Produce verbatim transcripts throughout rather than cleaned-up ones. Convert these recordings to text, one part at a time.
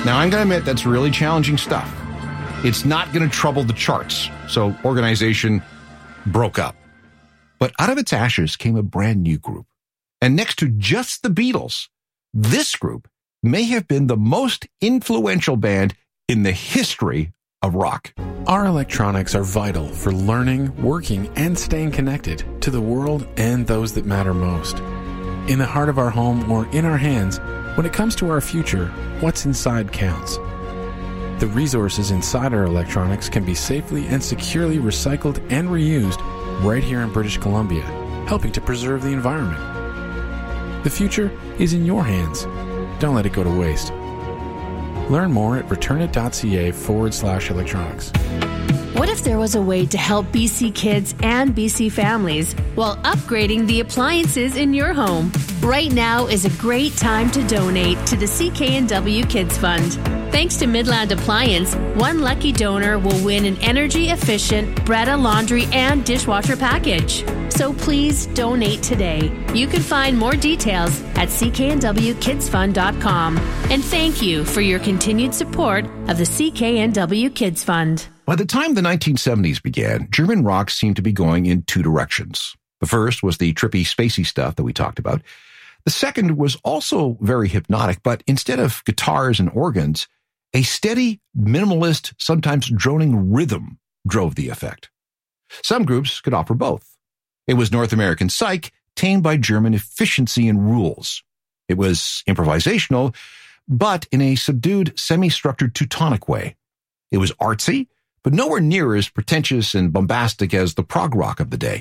Now, I'm going to admit that's really challenging stuff. It's not going to trouble the charts, so organization broke up. But out of its ashes came a brand new group. And next to just the Beatles, this group may have been the most influential band in the history of rock. Our electronics are vital for learning, working, and staying connected to the world and those that matter most. In the heart of our home or in our hands, when it comes to our future, what's inside counts. The resources inside our electronics can be safely and securely recycled and reused right here in British Columbia, helping to preserve the environment. The future is in your hands. Don't let it go to waste. Learn more at returnit.ca forward slash electronics. What if there was a way to help B C kids and B C families while upgrading the appliances in your home? Right now is a great time to donate to the C K N W Kids Fund. Thanks to Midland Appliance, one lucky donor will win an energy-efficient Bretta laundry and dishwasher package. So please donate today. You can find more details at c k n w kids fund dot com. And thank you for your continued support of the C K N W Kids Fund. By the time the nineteen seventies began, German rock seemed to be going in two directions. The first was the trippy, spacey stuff that we talked about. The second was also very hypnotic, but instead of guitars and organs, a steady, minimalist, sometimes droning rhythm drove the effect. Some groups could offer both. It was North American psych, tamed by German efficiency and rules. It was improvisational, but in a subdued, semi-structured Teutonic way. It was artsy, but nowhere near as pretentious and bombastic as the prog rock of the day.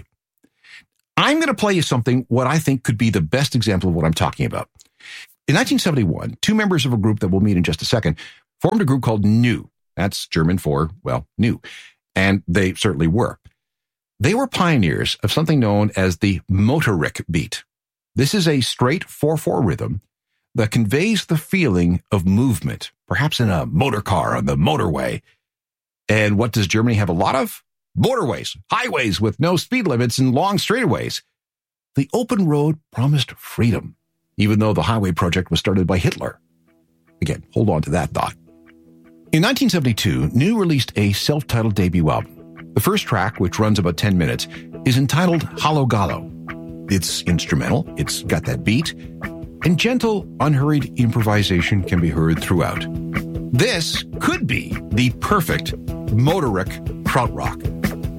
I'm going to play you something what I think could be the best example of what I'm talking about. In nineteen seventy-one, two members of a group that we'll meet in just a second formed a group called New. That's German for, well, new. And they certainly were. They were pioneers of something known as the Motorik beat. This is a straight four four rhythm that conveys the feeling of movement, perhaps in a motor car on the motorway. And what does Germany have a lot of? Motorways, highways with no speed limits and long straightaways. The open road promised freedom, even though the highway project was started by Hitler. Again, hold on to that thought. In nineteen seventy-two, New released a self-titled debut album. The first track, which runs about ten minutes, is entitled Hallo Gallo. It's instrumental, it's got that beat, and gentle, unhurried improvisation can be heard throughout. This could be the perfect Motorik krautrock.